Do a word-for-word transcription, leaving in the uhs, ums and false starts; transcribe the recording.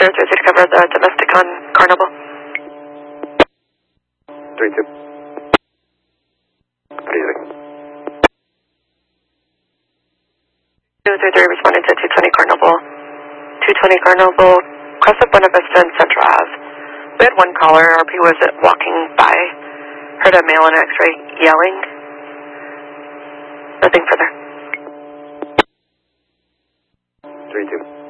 zero three zero to cover the domestic on Carnival. three two. What do you think? zero three three responding to two twenty Carnival. two twenty Carnival, Crest of Buena Vista and Central Ave. We had one caller, R P was walking by, heard a male in X-ray yelling. Nothing further. three two.